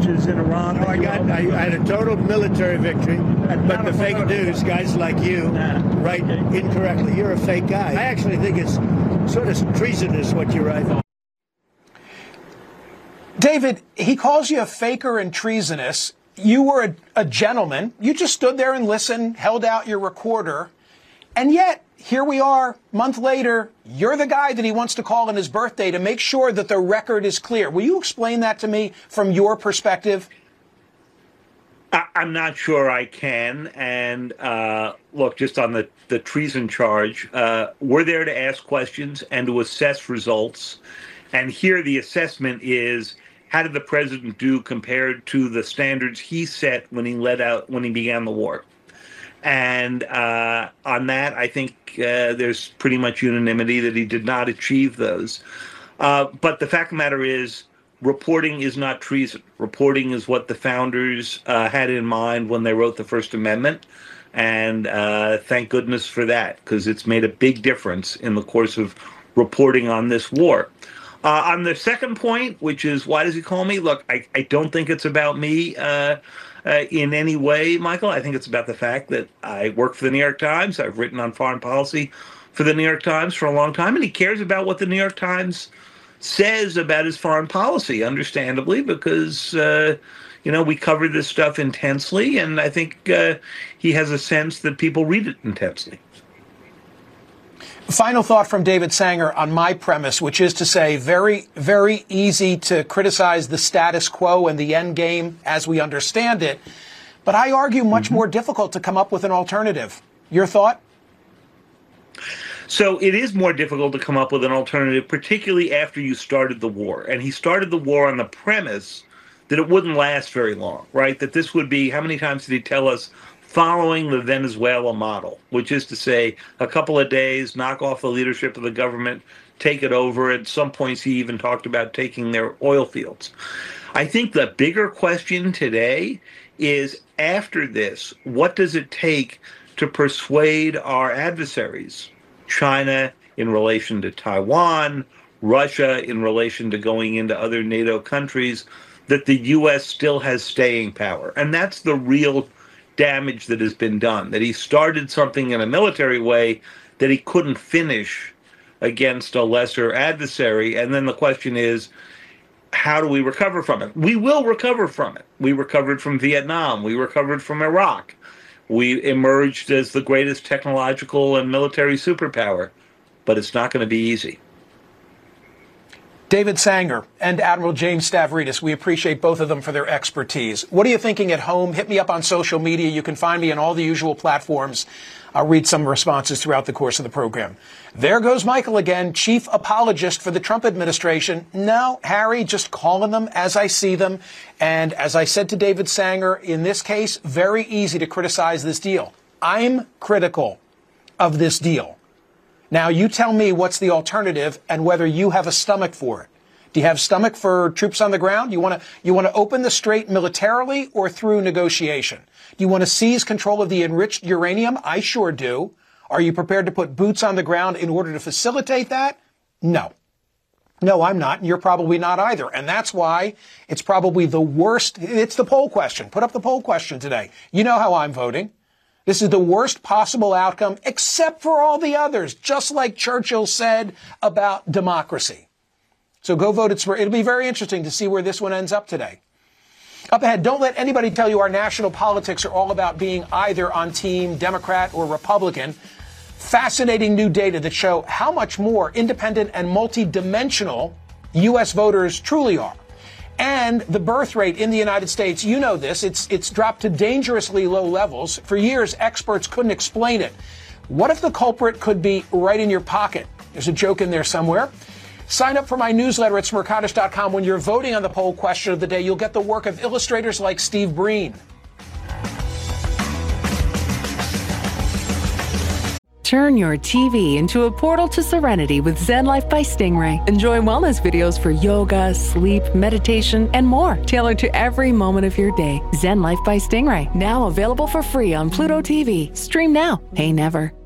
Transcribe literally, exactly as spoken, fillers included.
forces in Iran. No, I got. I, I had a total military victory, but the fake news, guys like you, write incorrectly. You're a fake guy. I actually think it's sort of treasonous what you write. David, he calls you a faker and treasonous. You were a, a gentleman. You just stood there and listened, held out your recorder, and yet here we are, a month later, you're the guy that he wants to call on his birthday to make sure that the record is clear. Will you explain that to me from your perspective? I, I'm not sure I can. And uh, look, just on the, the treason charge, uh, we're there to ask questions and to assess results. And here the assessment is, how did the president do compared to the standards he set when he let out, when he began the war? And uh, on that, I think uh, there's pretty much unanimity that he did not achieve those. Uh, but the fact of the matter is, reporting is not treason. Reporting is what the founders uh, had in mind when they wrote the First Amendment. And uh, thank goodness for that, because it's made a big difference in the course of reporting on this war. Uh, on the second point, which is, why does he call me? Look, I, I don't think it's about me. Uh, Uh, in any way, Michael. I think it's about the fact that I work for the New York Times. I've written on foreign policy for the New York Times for a long time, and he cares about what the New York Times says about his foreign policy, understandably, because, uh, you know, we cover this stuff intensely, and I think uh, he has a sense that people read it intensely. Final thought from David Sanger on my premise, which is to say very, very easy to criticize the status quo and the end game as we understand it. But I argue much mm-hmm. more difficult to come up with an alternative. Your thought? So it is more difficult to come up with an alternative, particularly after you started the war. And he started the war on the premise that it wouldn't last very long, right? That this would be, how many times did he tell us, following the Venezuela model, which is to say a couple of days, knock off the leadership of the government, take it over. At some points, he even talked about taking their oil fields. I think the bigger question today is, after this, what does it take to persuade our adversaries, China in relation to Taiwan, Russia in relation to going into other NATO countries, that the U S still has staying power? And that's the real damage that has been done, that he started something in a military way that he couldn't finish against a lesser adversary. And then the question is, how do we recover from it? We will recover from it. We recovered from Vietnam. We recovered from Iraq. We emerged as the greatest technological and military superpower, but it's not going to be easy. David Sanger and Admiral James Stavridis, we appreciate both of them for their expertise. What are you thinking at home? Hit me up on social media. You can find me on all the usual platforms. I'll read some responses throughout the course of the program. There goes Michael again, chief apologist for the Trump administration. No, Harry, just calling them as I see them. And as I said to David Sanger, in this case, very easy to criticize this deal. I'm critical of this deal. Now, you tell me what's the alternative and whether you have a stomach for it. Do you have stomach for troops on the ground? You want to you want to open the strait militarily or through negotiation? Do you want to seize control of the enriched uranium? I sure do. Are you prepared to put boots on the ground in order to facilitate that? No. No, I'm not, and you're probably not either. And that's why it's probably the worst. It's the poll question. Put up the poll question today. You know how I'm voting. This is the worst possible outcome, except for all the others, just like Churchill said about democracy. So go vote. It's, it'll be very interesting to see where this one ends up today. Up ahead, don't let anybody tell you our national politics are all about being either on team Democrat or Republican. Fascinating new data that show how much more independent and multidimensional U S voters truly are. And the birth rate in the United States, you know this, it's it's dropped to dangerously low levels. For years, experts couldn't explain it. What if the culprit could be right in your pocket? There's a joke in there somewhere. Sign up for my newsletter at smerconish dot com. When you're voting on the poll question of the day, you'll get the work of illustrators like Steve Breen. Turn your T V into a portal to serenity with Zen Life by Stingray. Enjoy wellness videos for yoga, sleep, meditation, and more, tailored to every moment of your day. Zen Life by Stingray, now available for free on Pluto T V. Stream now, pay never.